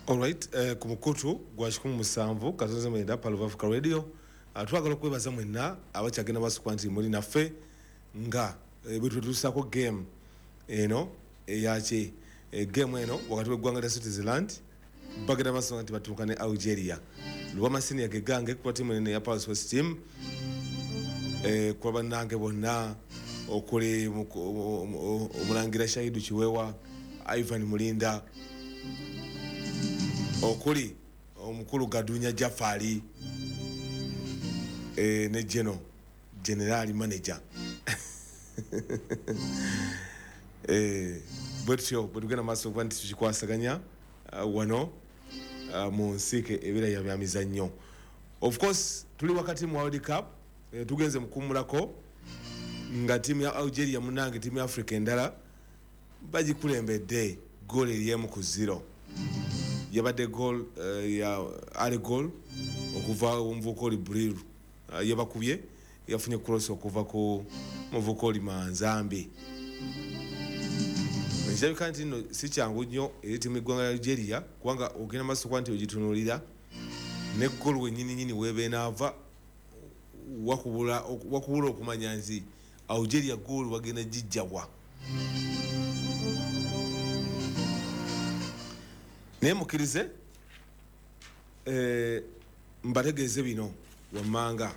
Alright, ku mukutu gwa 17 katonze mwenda pa Love Africa Radio. Twagala okwebaza mwenna abakyagenda basukwa nti muli naffe nga bwe tutusako game eno eyache game eno wakati w'eggwanga lya Switzerland bagenda basukwa nti batuuka ne Algeria. Lwama senior gegange kwa timu ene ya Pulse West team kwa bannange bonna okuli omulangira Shahidu Kiwewa, Ivan Mulinda, okuli omukulu Gadunya Jafari ne general manager bwetyo bwetugenda maaso kuba nti tukikwasaganya wano mu nsike ebira ya mizannyo. Of course tuli wakati mu World Cup, tugenze mukumulako nga timu ya Algeria munange timu ya Africa endala bagikulembedde goal elyemu ku 0. Yabadde goal ya ali goal okuva omuvukoli Bril yabakubye yafunye cross okuva ku muvukoli Manzambi. Njabi kanti no si kyangu nnyo eri timu y'eggwanga ya Algeria kubanga ogenda maaso kwa nti ogitunulira ne goal wenyini webe naava wakubula okumanya nti Algeria goal bagenda gijjawa. Ne mukirize mbategeeze bino wammanga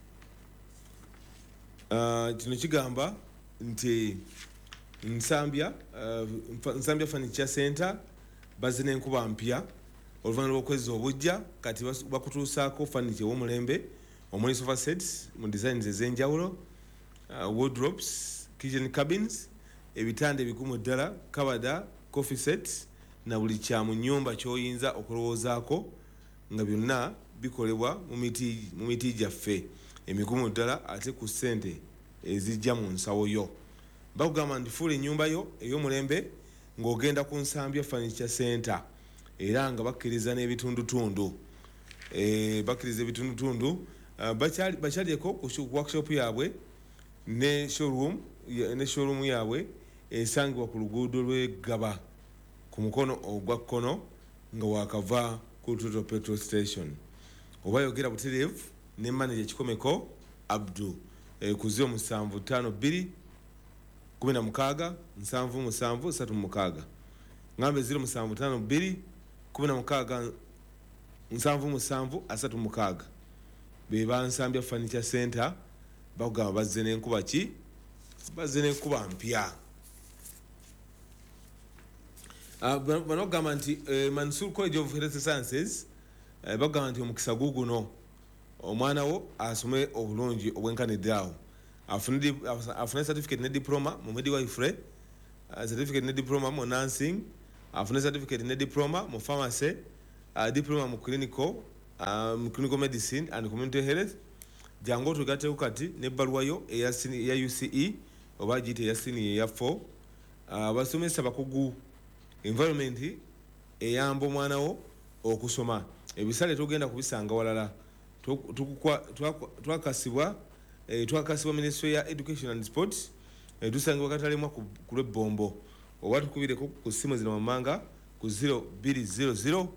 kino kigamba nti Nsambya Furniture Center bazina enkuba mpya oluvannyuma lw'okwezi obujja kati bakutuusaako furniture w'omulembe omuli sofa sets mu designs ez'enjawulo, wardrobes, kitchen cabins, ebitanda ebikumu ddala, kabada, coffee sets na buli kya mu nnyumba ky'oyinza okulowoozaako nga byonna bikolebwa mu miti gyaffe emikumu ddala ate ku ssente ezijja mu nsawo yo. Bakugamba nti fuula ennyumba yo ey'omulembe ng'ogenda ku Nsambya Furniture Center era nga bakkiriza n'ebitundutundu. Bakkiriza ebitundutundu bakyalyeko ku workshop yaabwe ne showroom yaabwe esangibwa ku luguudo lw'Egaba ku mukono ogwa kkono nga wakava ku Total Petrol Station. Oba yogera butereevu ne manager Kikomeko Abdu ku 0752 16 77 36 ngambe 0752 16 77 36 beba Nsambya Furniture Center bagamba bazze n'enkuba ki bazze n'enkuba mpya. Banogamba nti Mansour College of Health Sciences bagamba nti omukisa guguno omwana wo asome obulungi obwenkaniddeawo afune certificate ne diploma mu midwifery, certificate ne diploma mu nursing, afune certificate ne diploma mu pharmacy, diploma mu clinical medicine and community health. Jango tugateeko kati n'ebbaluwa yo eya UCE oba giyite eya senior eya 4. Basomesa bakugu environment eyamba omwana wo okusoma. Ebisale tugenda kubisanga walala. Twakasibwa Ministry ya Education and Sports tusangibwa katalemwa ku lw'ebbombo oba tukubireko ku ssimu zino wammanga ku 0200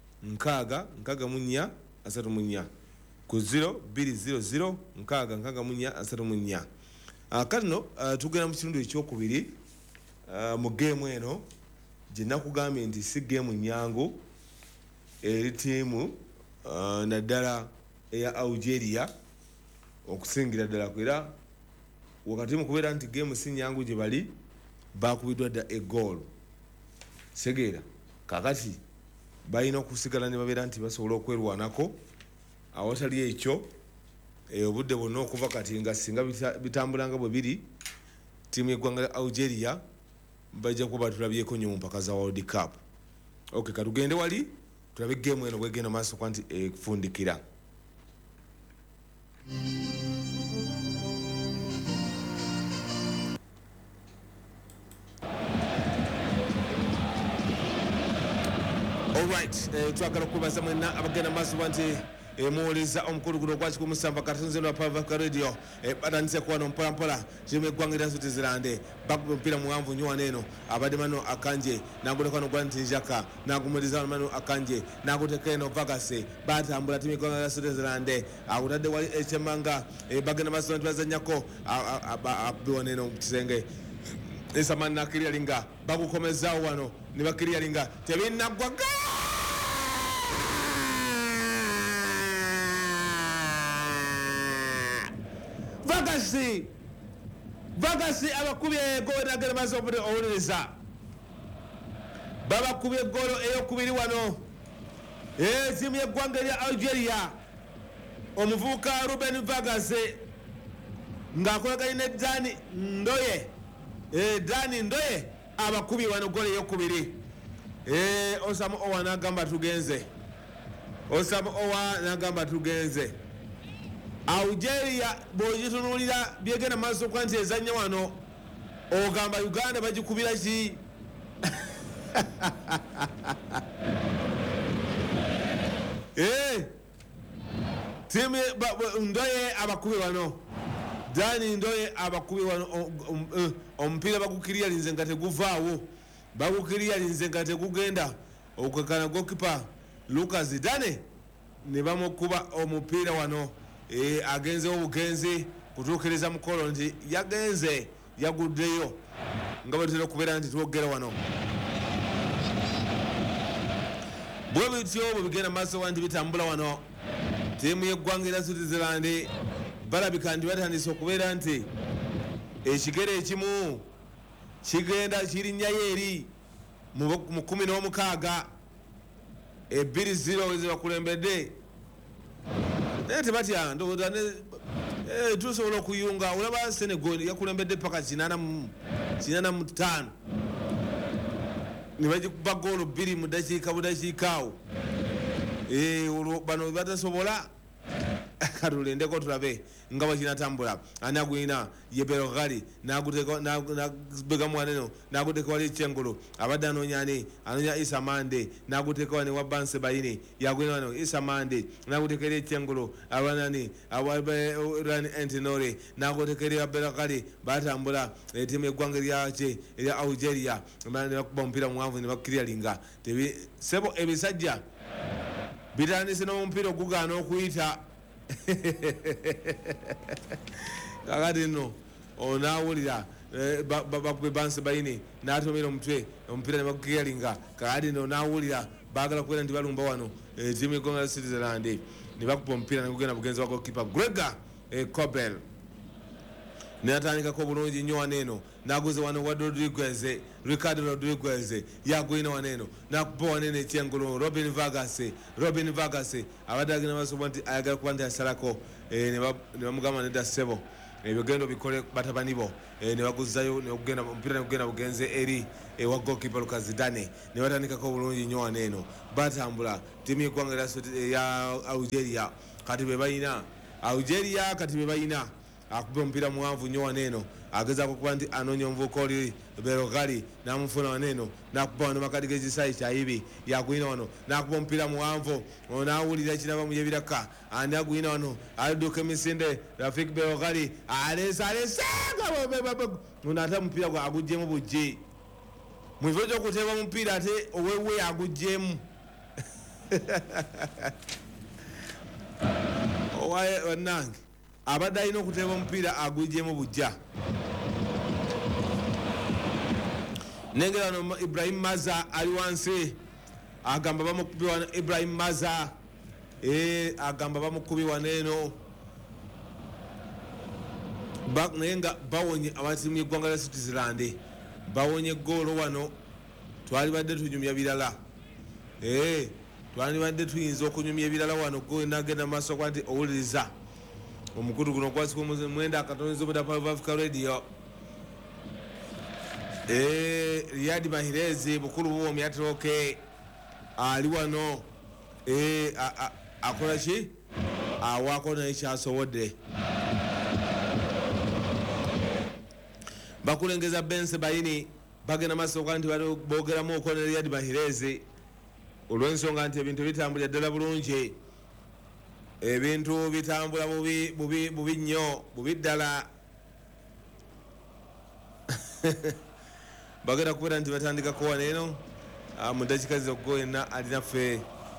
6 34 ku 0200 6 34. Kano tugenda mu kitundu ekyokubiri mu game eno gye nakugambye nti si game nyangu eri tiimu naddala eya Algeria okusingira ddala kwera wakati mu kubeera nti game si nyangu gye bali bakubiddwa dda egoal segeera kakati balina okusigala ne babeera nti basobola okwerwanako awatali ekyo obudde bwonna okuva kati nga singa bitambulanga bwe biri tiimu y'eggwanga lya Algeria bajja kuba batulabyeko nnyo mu mpaka za World Cup. Okay, katugende wali tulabe game eno bwegenda maaso kwa nti ekufundikira. Alright, twagala okubaza mwenna abagenda maaso kwa nti emuwuliza omukulu guno gwa 17 katonze lwa Pavaka Radio batandise kuwano mpolampola timu yeggwanga erya Switzerland bakuba omupiira muwanvu nnyo wano eno abadde Manu Akanje n'aguleka wano Grant Njaka n'agumiriza wano Manu Akanje n'aguteeka eno Vagase batambula timu yeggwanga erya Switzerland akutadde wali ekyemanga bagenda maaso ntibazannyako akubye wano eno mu kisenge esamani nakiryalinga bagukomezaawo wano ne bakiryalinga tebinnaggwaga Vagasi abakubye golo nagera maso owuliriza babakubye golo eyokubiri wano tiimu yeggwanga erya Algeria omuvubuka Ruben Vagase ng'akolaganye ne Dani Ndoye abakubye wano golo eyokubiri Osama Owa n'agamba tugenze Algeria bw'ogitunulira byegenda maaso kwa nti ezannya wano ogamba Uganda bagikubira ki tiimu Ndoye abakubi wano Dani Ndoye abakubi wano omupiira bagukiryalinze nga teguvaawo bagukiryalinze nga tegugenda okukakana gokipa Lucas Dane ne bamukuba omupiira wano agenzewo bugenzi kutuukiriza mukolo nti yagenze yaguddeyo nga batera okubeera nti twogera wano bwe bityo bwe bigenda maaso wa nti bitambula wano tiimu yeggwanga erya Switzerland balabika nti batandise okubeera nti ekigere ekimu kigenda kirinnyayo eri mu 16 2-0 zebakulembedde naye tebatya ndowooza tusobola okuyunga olaba Senegal yakulembedde paka 85 ne bagikuba goolo 2 mu budakiika awo olwo bano batasobola katulendeko tulabe nga bwekinatambula ani agwina ye Belghali n'aguteekamu waneno n'aguteeka wali ekyengulu abadde anonya Issa Mande n'aguteeka wane wa Banse Bayini yagwina wano Issa Mande n'aguteeka eri ekyengulu abanani Rani Entinore n'aguteeka eri Belghali batambula tiimu yeggwanga erya Algeria ne bakuba omupiira muwanvu ne bakiryalinga sebo ebisajja bitandise n'omupiira ogugaana okuyita kakati nno onawulira bakube Banse Bayini n'atomera omutwe omupiira ne bagukiryalinga kakati nno onawulira bagala kubeera nti balumba wano tiimu yeggwanga lya Switzerland ne bakuba omupiira negugenda bugenzi wa goalkeeper Gregor Kobel natandikako bulungi nnyo waneeno naguze wano wa Ricardo Rodriguez yagwina waneeno nakuba waneeno ekyengulu Robin Vagase abadde agenda basobola nti ayagala kuba nti asalako ne bamugamba nedda ssebo ebyogendo bikole batabani bo ne baguzzayo omupiira negugenda bugenze eri ewa goalkeeper Lucas Dane ne batandikako bulungi nnyo waneeno batambula tiimu yeggwanga ya Algeria kati be bayina akuba omupiira muwanvu nnyo waneeno agezaako kuba nti anoonya omuvubuka oli Belghali n'amufuna waneeno n'akuba wano makati g'ekisaayi kyayibi yagwina wano n'akuba omupiira muwanvu n'awulira kinava mu yebiraka ani agwina wano aliduka emisinde Rafik Belghali aleesaaleesanga ono ate omupiira gwe aguggyemu bujji mu kifo ky'okuteeba omupiira ate owewe aguggyemu wannange abadde alina okuteeba omupiira agujjemu bujja nengera wano Ibrahim Maza ali wansi agamba bamukubye wano Ibrahim Maza agamba bamukubye waneeno naye nga bawonye abatiimu yeggwanga lya Switzerland bawonye goolo wano twalibadde tunyumya birala twalibadde tuyinza okunyumya ebirala wano gwe nagenda maaso kwa nti owuliriza omukulu guno gwasika omwenda akatoneza obuda Pavaka Radio Riyadi Mahirezi bukulu bwomi atooke ali wano akola ki awaako naye kyasobodde bakulengeza Banse Bayini bagenda maaso kwa nti boogeramu okwo ne Riyadi Mahirezi olw'ensonga nti ebintu bitambulira ddala bulungi ebintu bitambula bubi nnyo bubi ddala bagenda kubeera nti batandikako wano eno mu dakika zino gwenna alinaffe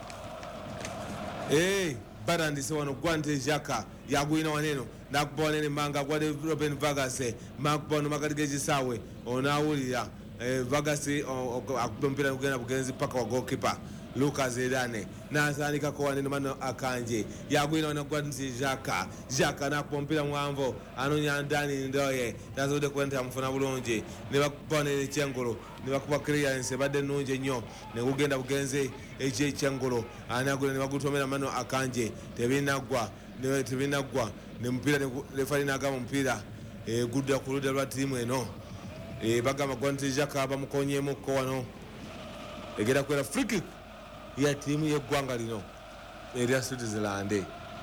batandise wano gwante jaka yagwina waneno nakuba wanene manga gwade Robin Vargas makuba wano makati g'ekisaawe onawulira Vargas akuba omupiira kugenda bugenzi paka wa goalkeeper Lucas Edane nasandikako waneno mano akanje yagwina wano gwante jaka nakuba omupiira muwanvu anonya Dani Ndoye tasobodde kuba nti amufuna bulungi ne bakuba wanene ekyengolo ne bakuba clearance badde nnungi ennyo ne gugenda bugenzi ekyekyengolo anagula ne bagutomera mano akanje tebinaggwa ne mupiira refari n'agamba omupiira gudda ku ludda lwa ttiimu eno bagamba gwante jaka bamukonyemukko wano egenda kubeera free kick ya ttiimu y'eggwanga lino erya Switzerland.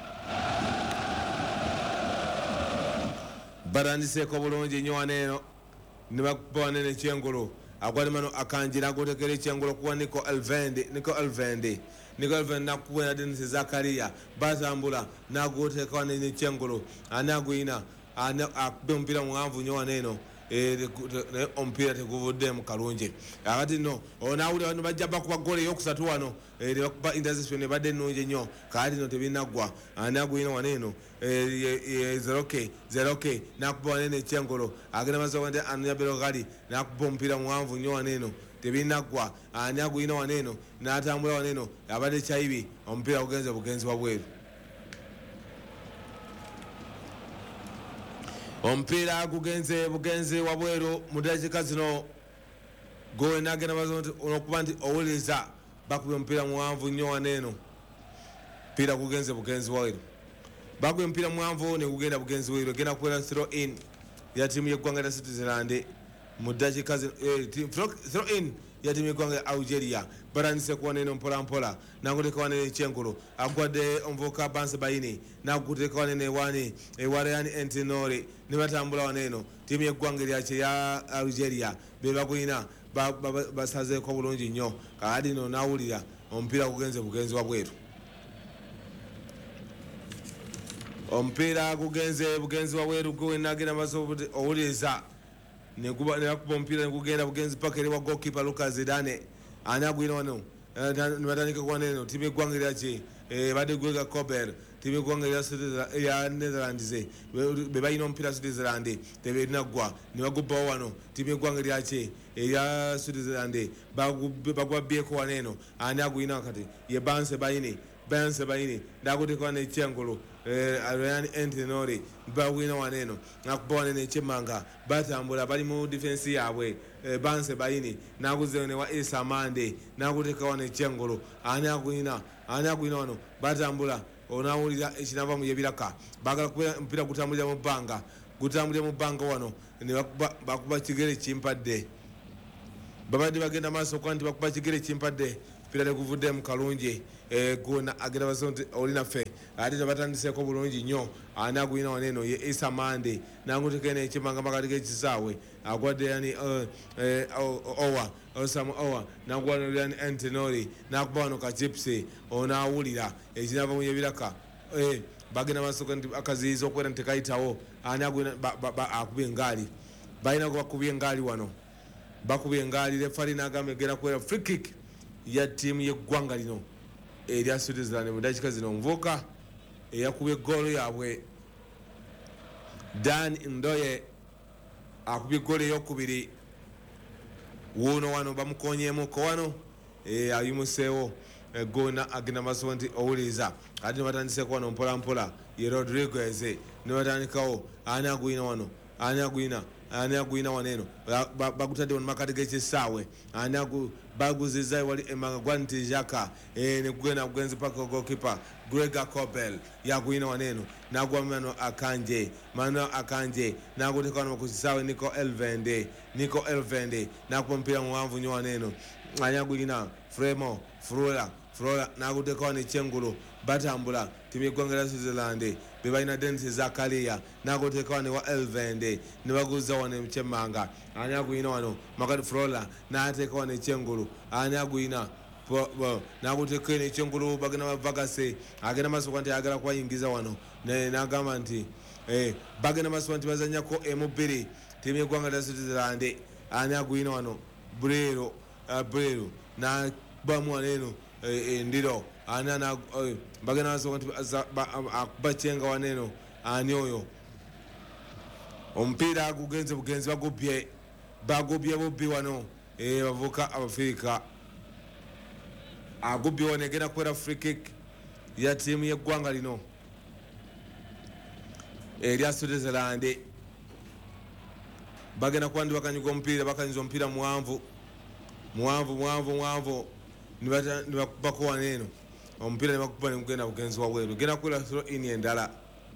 Batandiseeko bulungi nnyo waneeno ne bakuba wanene ekyengolo agwali mano akanje nagotekera ekyengolo kuwa Nico Elvende nakuwa Dennis Zakaria batambula nagoteeka wanene ekyengolo anagwina akuba omupiira muwanvu nnyo waneeno omupiira teguvuddemu kalungi akati no onawulira bano bajja bakuba gole eyokusatu wano bakuba interception ebadde ennungi ennyo kaati no tebinaggwa anagwina waneeno zeroke nakuba wanene ekyengolo agenda maso wande anonyabero gali nakuba omupiira muwanvu nnyo waneeno tebinaggwa anagwina waneeno natambula waneeno abadde kyaibi omupiira gugenze bugenzi wabweru omupiira gugenze bugenzi wabweru mu dakika zino gowe nagenda mazo nti okuba nti owuliriza bakubye omupiira muwanvu nnyo waneeno mupiira gugenze bugenzi wabweru bakubye omupiira muwanvu ne gugenda bugenzi wabweru egenda kubeera throw in ya ttiimu y'eggwanga lya Switzerland mu dakika zino throw in ya ttiimu y'eggwanga ya Algeria batandise kuwaneeno mpolampola naguteeka wanene ekyengolo agwadde omuvubuka Banse Bayini naguteeka wanene wani Warayani Entinore ne batambula waneeno ttiimu y'eggwanga eryakye ya Algeria be bagwina basazeeko bulungi nnyo kaadi no nawulira omupiira gugenze bugenzi wabweru omupiira gugenze bugenzi wabweru gwe nagenda maso owuliriza ne bakuba omupiira ne gugenda bugenzi paka eri wa goalkeeper Lucas Edane anagwina wano ne batandika kuwaneeno ttiimu y'eggwanga eryakye badde Gregor Kobel ttiimu y'eggwanga erya Netherlands be balina omupiira Switzerland tebinaggwa ne bagubbawo wano ttiimu y'eggwanga eryakye erya Switzerland bagwabyeko waneeno ani agwina kati ye Banse Bayini naguteeka wane ekyengolo Ryan Entinori bawina waneeno nakuba waneeno ekyemmanga batambula bali mu defense yaabwe Banse Bayini naguzeyo ne wa Isa Mande naguteeka wane ekyengolo ani agwina wano batambula onawulira ekinava mu yebiraka bagala kubeera omupiira gutambulira mu bbanga wano ne bakuba kigere kimpadde babadde bagenda maaso okuba nti bakuba kigere kimpadde omupiira teguvuddemu kalungi gona agenda baso nti olinaffe ate tebatandiseeko bulungi nnyo ani agwina waneeno ye Isa Mande nangutekene ekimanga makati g'ekisaawe agwadde yani Osam Owa nagwana yani Entinori nakuba wano kachipsi onawulira ekinava mu yebiraka bagenda masoko nti akaziyiza okubeera nti tekayitawo ani agwina akubye engaali balina bakubye engaali wano bakubye engaali refari nagamba egenda kubeera free kick ya ttiimu y'eggwanga lino erya Switzerland mu dakika zino omuvubuka eyakubye goolo yaabwe Dan Ndoye akubye goolo eyokubiri wuno wano bamukonyemuko wano ayimuseewo gona agenda maso nti owuliriza ate nebatandiseko wano mpolampola ye Rodriguez ne batandikawo ani agwina waneeno bagutadde wano makati g'ekisaawe baguzizza wali emanga gwanti jaka ne gugenda bugenzi paka goalkeeper Gregor Kobel yagwina waneeno nagwamano akanje naguteeka wano ku kisaawe Nico Elvende nakuba omupiira muwanvu nnyo waneeno anyagwina Flora naguteeka wano ekyengulu batambula ttiimu y'eggwanga lya Switzerland be balina Dennis Zakaria naguteeka wano wa Elvende ne baguzza wano ekyemmanga ani agwina wano makati Flora n'ateeka wano ekyengulu ani agwina nakuteeka nekyengulu bagenda bavagase agenda maaso nti ayagala kubayingiza wano nagamba nti bagenda maaso nti bazanyako emubiri tiimu yeggwanga lya Switzerland ani agwina wano Bulero nabamu waneeno endiro bagenda maaso nti bakyenga waneeno ani oyo omupiira gugenze bugenzi bagubye bubbi wano bavuka Abafirika agubye wano egenda kubeera free kick ya tiimu yeggwanga lino erya Switzerland bagenda kuba ndi bakanyiga omupiira bakanyiza omupiira muwanvu nibakubako waneeno omupiira nibakuba nimugenda bugenzi wabweru genda kubeera throw in endala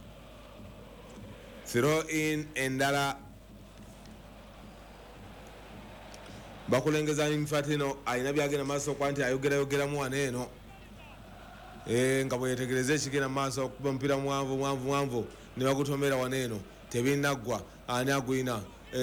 bakulengeza infatino alina byagenda maaso kwa nti ayogerayogeramu waneeno nga bweyetegereza ekigenda maaso okuba omupiira muwanvu nibagutomera waneeno tebinaggwa ani agwina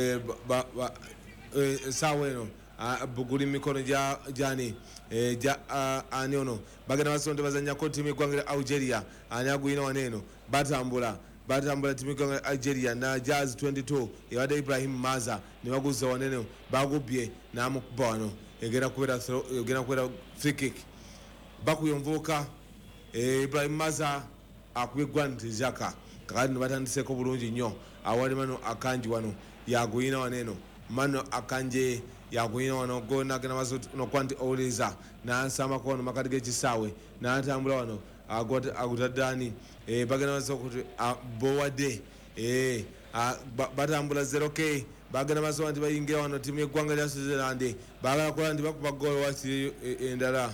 esaawa eno guli mikono jani ani ono bagenda maaso nti bazanyako tiimu yeggwanga lya Algeria ani agwina waneeno batambula tiimu yeggwanga lya Algeria na Jazz 22 yabadde Ibrahim Maza nibaguza waneeno bagubye namukuba wano egenda kubeera free kick bakuye omuvubuka Ibrahim Maza akubye Granit Xhaka kakati nibatandiseko bulungi nnyo awali Mano Akanji wano yaguyina waneeno Mano Akanje yaguyina wano gona agenda maaso nokuba nti owuliriza nansambako wano makati g'ekisaawe natambula wano agutaddaani bagenda maaso okuti Bowade batambula 0k bagenda maaso nti bayingira wano tiimu yeggwanga lya Switzerland bagala kukola nti bakuba goolo wakiri endala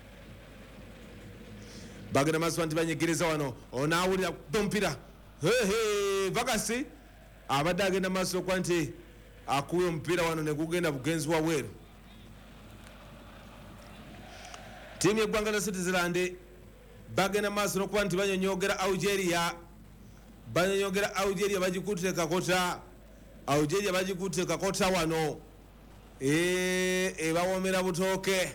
bagenda maaso nti banyigiriza wano onaawulira omupiira vakasi abadde agenda maaso okuba nti akuwe omupiira wano negugenda bugenzi wabweru tiimu yeggwanga lya Switzerland bagenda maaso nokuba nti banyonyogera Algeria bagikutte kakota Algeria bagikutte kakota wano ebawomera butooke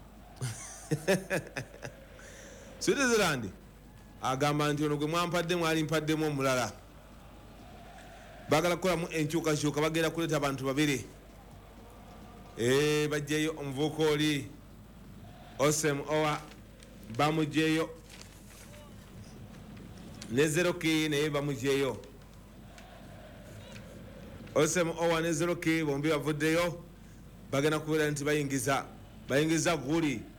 Switzerland agamba nti ono gwe mwampadde mwali mpaddemu omulala bagala kukolamu enkyukakyuka bagenda kuleeta abantu babiri bajjeyo omuvubuka oli Osem Owa bamugjeyo ne 0k naye bamugjeyo Osem Owa ne 0k bombi bavuddeyo bagenda kubeera nti bayingiza guli